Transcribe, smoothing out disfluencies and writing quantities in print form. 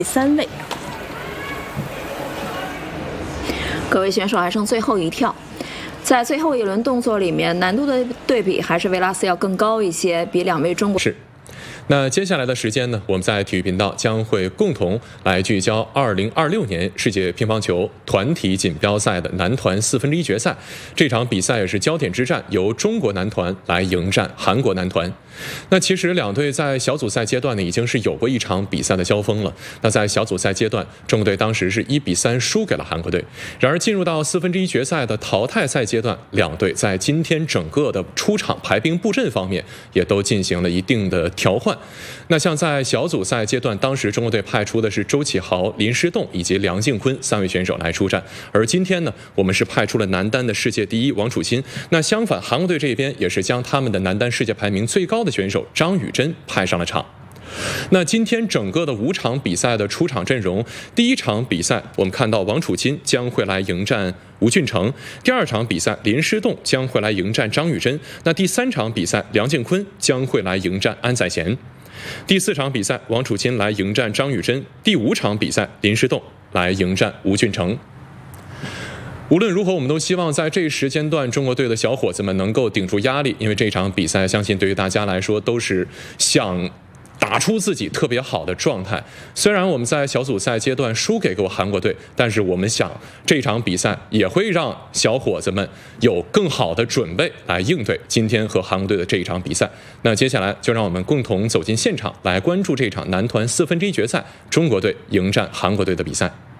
3位。各位选手还剩最后一跳，在最后一轮动作里面，难度的对比还是维拉斯要更高一些，比2位中国。 是。那接下来的时间呢，我们在体育频道将会共同来聚焦2026年世界乒乓球团体锦标赛的男团1/4决赛。这场比赛也是焦点之战，由中国男团来迎战韩国男团。那其实两队在小组赛阶段呢，已经是有过一场比赛的交锋了。那在小组赛阶段，中国队当时是1-3输给了韩国队。然而进入到1/4决赛的淘汰赛阶段，两队在今天整个的出场排兵布阵方面，也都进行了一定的调换。那像在小组赛阶段，当时中国队派出的是周启豪、林诗栋以及梁靖昆3位选手来出战，而今天呢，我们是派出了男单的世界第一王楚钦。那相反，韩国队这边也是将他们的男单世界排名最高的选手张雨铮派上了场。那今天整个的5场比赛的出场阵容，第一场比赛我们看到王楚钦将会来迎战吴俊成，第2场比赛林诗栋将会来迎战张雨铮，那第3场比赛梁靖昆将会来迎战安宰贤，第4场比赛王楚钦来迎战张雨铮，第5场比赛林诗栋来迎战吴俊成。无论如何，我们都希望在这一时间段，中国队的小伙子们能够顶住压力，因为这场比赛相信对于大家来说都是想打出自己特别好的状态。虽然我们在小组赛阶段输给过韩国队，但是我们想这场比赛也会让小伙子们有更好的准备来应对今天和韩国队的这一场比赛。那接下来就让我们共同走进现场，来关注这场男团1/4决赛，中国队迎战韩国队的比赛。